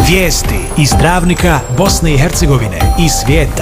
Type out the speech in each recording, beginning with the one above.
Vijesti iz Dravnika, Bosne i Hercegovine i svijeta.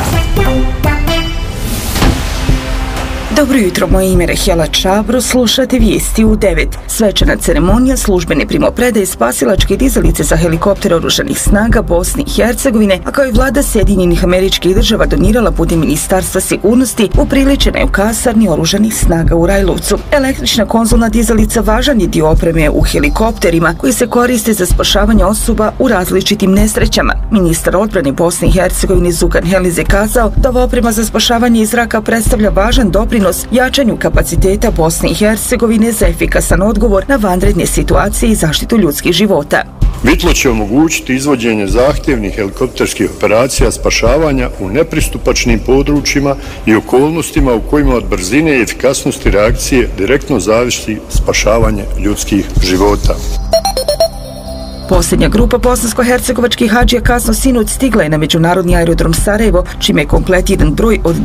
Dobro jutro, moje ime je Rahela Čabro, slušate vijesti u 9. Svečana ceremonija službene primopredaje spasilačke dizalice za helikopter oružanih snaga Bosne i Hercegovine, a kao i vlada Sjedinjenih Američkih Država donirala putem Ministarstva sigurnosti, upriličena je u kasarni oružanih snaga u Rajlovcu. Električna konzolna dizalica važan je dio opreme u helikopterima koji se koriste za spašavanje osoba u različitim nesrećama. Ministar odbrane Bosne i Hercegovine Zukan Heliz je kazao da ova oprema za spašavanje iz zraka predstavlja važan doprinos jačanju kapaciteta Bosne i Hercegovine za efikasan odgovor na vanredne situacije i zaštitu ljudskih života. Vitlo će omogućiti izvođenje zahtjevnih helikopterskih operacija spašavanja u nepristupačnim područjima i okolnostima u kojima od brzine i efikasnosti reakcije direktno zavisi spašavanje ljudskih života. Posljednja grupa bosansko-hercegovačkih hadžija kasno sinoć stigla je na međunarodni aerodrom Sarajevo, čime je kompletiran broj od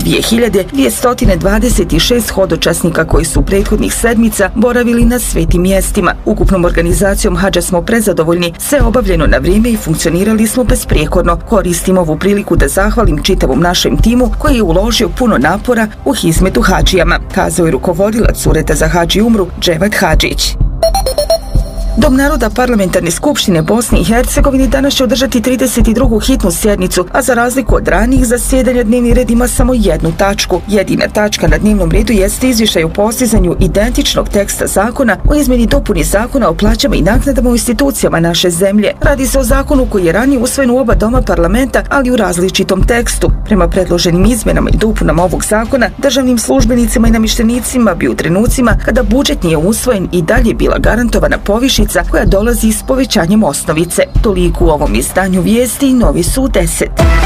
2226 hodočasnika koji su prethodnih sedmica boravili na svetim mjestima. Ukupnom organizacijom hadža smo prezadovoljni, sve obavljeno na vrijeme i funkcionirali smo besprijekorno. Koristim ovu priliku da zahvalim čitavom našem timu koji je uložio puno napora u hizmetu hadžijama, kazao je rukovodilac Ureda za hadži umru Dževat Hadžić. Dom naroda Parlamentarne skupštine Bosne i Hercegovine danas će održati 32. hitnu sjednicu, a za razliku od ranijih zasjedanja dnevni red ima samo jednu tačku. Jedina tačka na dnevnom redu jeste izvještaj o postizanju identičnog teksta zakona o izmjeni i dopuni zakona o plaćama i naknadama u institucijama naše zemlje. Radi se o zakonu koji je ranije usvojen u oba doma parlamenta, ali u različitom tekstu. Prema predloženim izmjenama i dopunama ovog zakona, državnim službenicima i namještenicima bi u trenucima kada budžet nije usvojen i dalje bila garantovana povišica koja dolazi s povećanjem osnovice. Toliko u ovom izdanju vijesti, novi su 10.